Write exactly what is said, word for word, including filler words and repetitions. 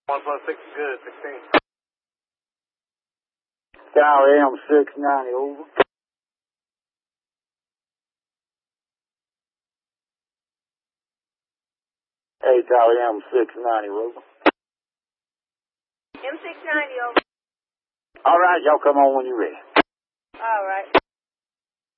One plus six is good, sixteen. Tower M six ninety, over. Hey, Tower M six ninety, over. M six ninety, over. All right, y'all come on when you're ready. All right.